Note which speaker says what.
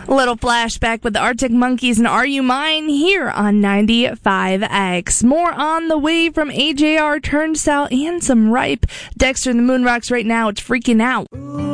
Speaker 1: A little flashback with the Arctic Monkeys and Are You Mine here on 95X. More on the way from AJR Turnstile and some Ripe. Dexter and the Moon Rocks right now. It's Freaking Out.